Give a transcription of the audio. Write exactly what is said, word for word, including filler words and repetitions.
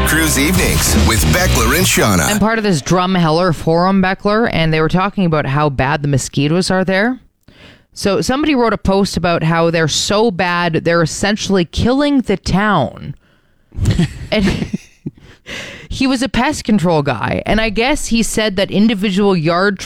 Cruise Evenings with Beckler and Shauna. I'm part of this Drumheller forum, Beckler, and they were talking about how bad the mosquitoes are there. So somebody wrote a post about how they're so bad, they're essentially killing the town. And he was a pest control guy, and I guess he said that individual yard